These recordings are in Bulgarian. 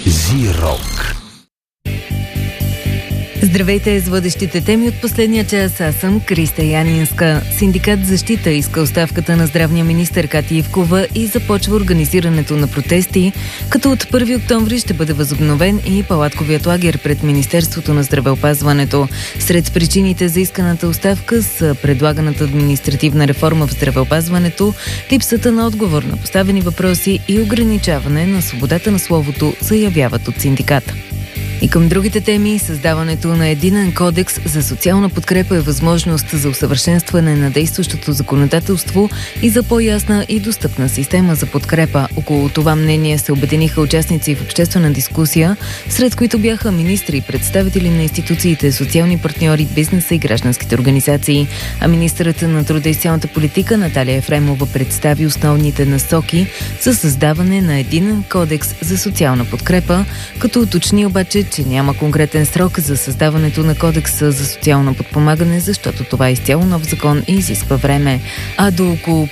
Зи-рок. Здравейте с водещите теми от последния час. Аз съм Криста Янинска. Синдикат Защита иска оставката на здравния министър Кати Ивкова и започва организирането на протести, като от 1 октомври ще бъде възобновен и палатковият лагер пред Министерството на здравеопазването. Сред причините за исканата оставка са предлаганата административна реформа в здравеопазването, липсата на отговор на поставени въпроси и ограничаване на свободата на словото, заявяват от синдиката. И към другите теми, създаването на единен кодекс за социална подкрепа е възможност за усъвършенстване на действащото законодателство и за по-ясна и достъпна система за подкрепа. Около това мнение се обединиха участници в обществена дискусия, сред които бяха министри, представители на институциите, социални партньори, бизнеса и гражданските организации. А министърът на труда и социалната политика Наталия Ефремова представи основните насоки за създаване на единен кодекс за социална подкрепа, като уточни обаче, че няма конкретен срок за създаването на кодекса за социално подпомагане, защото това е изцяло нов закон и изисква време. А до около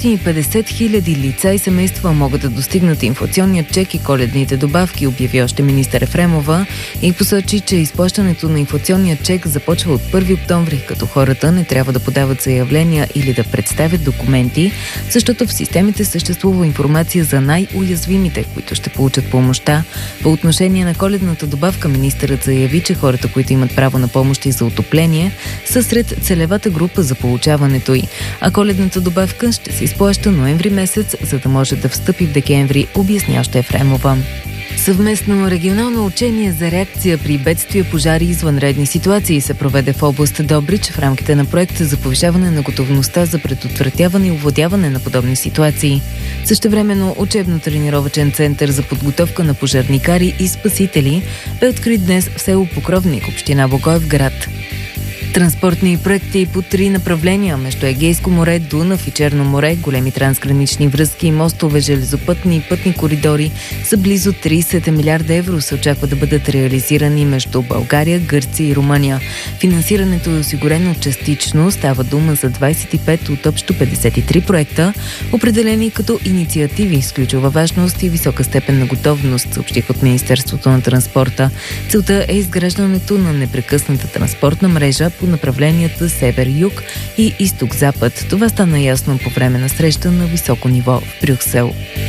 550 хиляди лица и семейства могат да достигнат инфлационният чек и коледните добавки, обяви още министър Ефремова и посочи, че изплащането на инфлационния чек започва от 1 октомври, като хората не трябва да подават заявления или да представят документи, защото в системите съществува информация за най-уязвимите, които ще получат помощта. По отношение на коледната добавка, министърът заяви, че хората, които имат право на помощи за отопление, са сред целевата група за получаването й. А коледната добавка ще се изплаща ноември месец, за да може да встъпи в декември, обясня още Ефремова. Съвместно регионално учение за реакция при бедствия, пожари и извънредни ситуации се проведе в област Добрич в рамките на проекта за повишаване на готовността за предотвратяване и овладяване на подобни ситуации. Същевременно учебно-тренировъчен център за подготовка на пожарникари и спасители бе открит днес в село Покровник, община Благоевград. Транспортни проекти по 3 направления между Егейско море, Дунав и Черно море, големи трансгранични връзки, мостове, железопътни и пътни коридори за близо 30 милиарда евро се очаква да бъдат реализирани между България, Гърция и Румъния. Финансирането е осигурено частично, става дума за 25 от общо 53 проекта, определени като инициативи с ключова важност и висока степен на готовност, съобщих от Министерството на транспорта. Целта е изграждането на непрекъсната транспортна мрежа по направленията север-юг и изток-запад. Това стана ясно по време на среща на високо ниво в Брюксел.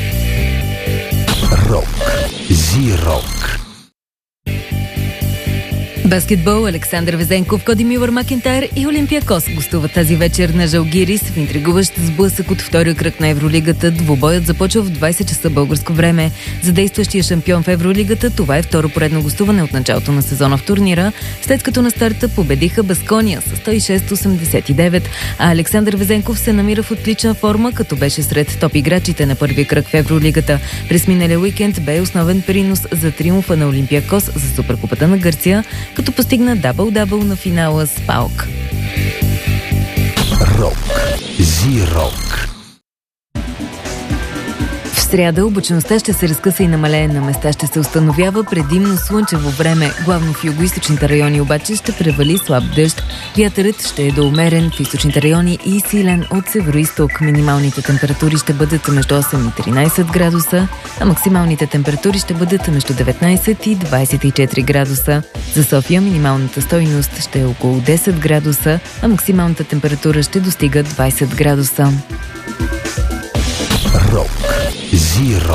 Рок. Зи-рок. Баскетбол. Александър Везенков, Коди Милър Макентайр и Олимпиакос гостуват тази вечер на Жалгирис в интригуващ сблъсък от втория кръг на Евролигата. Двубоят започва в 20 часа българско време. За действащия шампион в Евролигата това е второ поредно гостуване от началото на сезона в турнира, след като на старта победиха Баскония с 106-89, а Александър Везенков се намира в отлична форма, като беше сред топ играчите на първия кръг в Евролигата. През миналия уикенд бе основен принос за триумфа на Олимпиакос за Суперкупата на Гърция, като постигна дабъл-дабъл на финала с ПАОК. Рок. Зи-рок. В сряда облачността ще се разкъса и намалее, на места ще се установява предимно слънчево време. Главно в югоизточните райони обаче ще превали слаб дъжд. Вятърът ще е доумерен в източните райони и силен от североизток. Минималните температури ще бъдат между 8 и 13 градуса, а максималните температури ще бъдат между 19 и 24 градуса. За София минималната стойност ще е около 10 градуса, а максималната температура ще достига 20 градуса. Рок. Зи-рок.